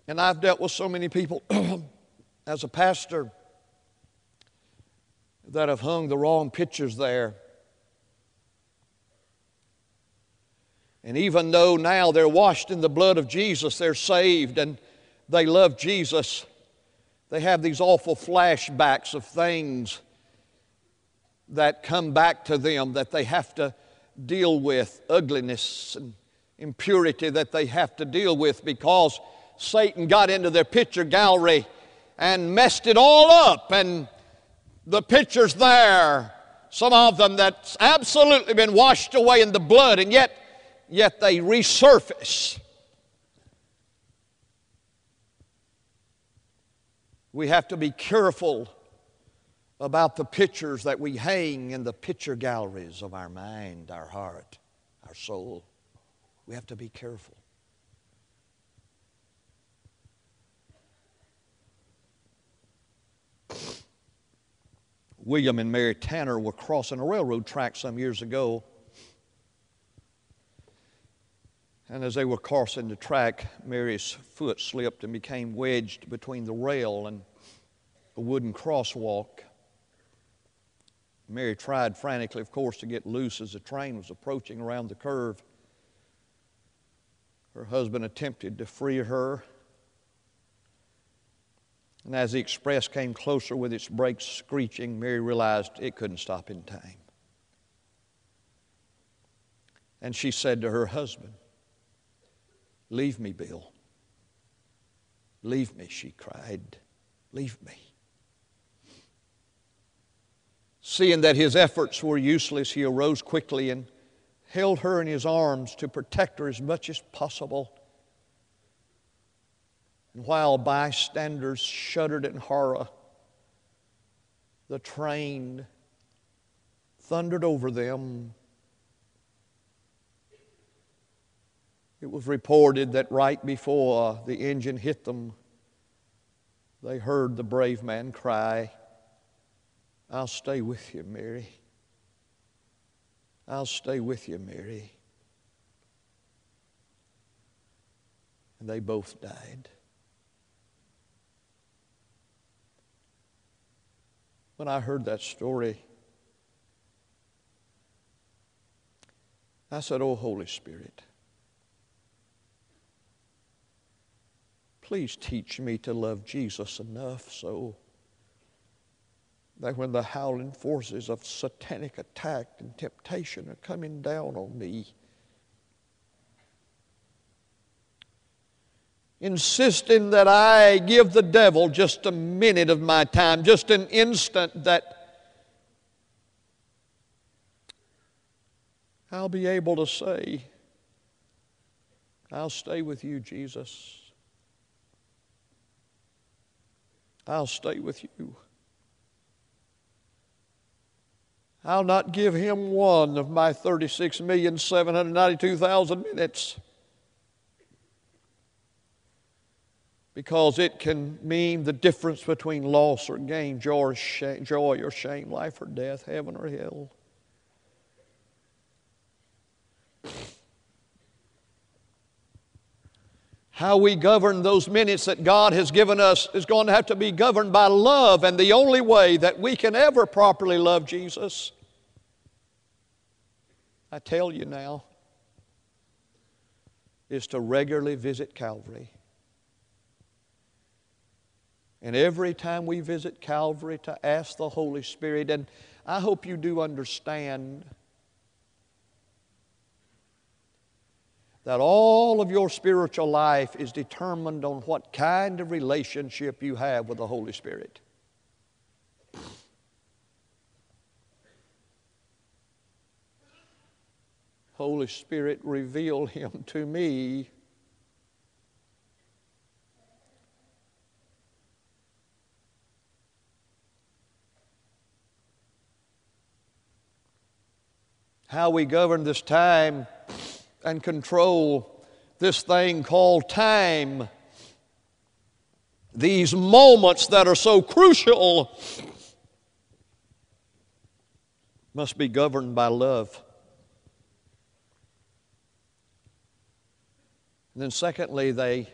And I've dealt with so many people as a pastor that have hung the wrong pictures there. And even though now they're washed in the blood of Jesus, they're saved and they love Jesus, they have these awful flashbacks of things that come back to them that they have to deal with, ugliness and impurity that they have to deal with because Satan got into their picture gallery and messed it all up. And the pictures there, some of them that's absolutely been washed away in the blood, and yet they resurface. We have to be careful about the pictures that we hang in the picture galleries of our mind, our heart, our soul. We have to be careful. William and Mary Tanner were crossing a railroad track some years ago. And as they were crossing the track, Mary's foot slipped and became wedged between the rail and a wooden crosswalk. Mary tried frantically, of course, to get loose as the train was approaching around the curve. Her husband attempted to free her. And as the express came closer with its brakes screeching, Mary realized it couldn't stop in time. And she said to her husband, "Leave me, Bill. Leave me," she cried. "Leave me." Seeing that his efforts were useless, he arose quickly and held her in his arms to protect her as much as possible. And while bystanders shuddered in horror, the train thundered over them. It was reported that right before the engine hit them, they heard the brave man cry, "I'll stay with you, Mary. I'll stay with you, Mary." And they both died. When I heard that story, I said, "Oh, Holy Spirit, please teach me to love Jesus enough so that when the howling forces of satanic attack and temptation are coming down on me, insisting that I give the devil just a minute of my time, just an instant, that I'll be able to say, 'I'll stay with you, Jesus. I'll stay with you. I'll not give him one of my 36,792,000 minutes, because it can mean the difference between loss or gain, joy or shame, life or death, heaven or hell.'" How we govern those minutes that God has given us is going to have to be governed by love, and the only way that we can ever properly love Jesus, I tell you now, is to regularly visit Calvary. And every time we visit Calvary, to ask the Holy Spirit, and I hope you do understand that all of your spiritual life is determined on what kind of relationship you have with the Holy Spirit. Holy Spirit, reveal Him to me. How we govern this time and control this thing called time, these moments that are so crucial, must be governed by love. And then secondly, they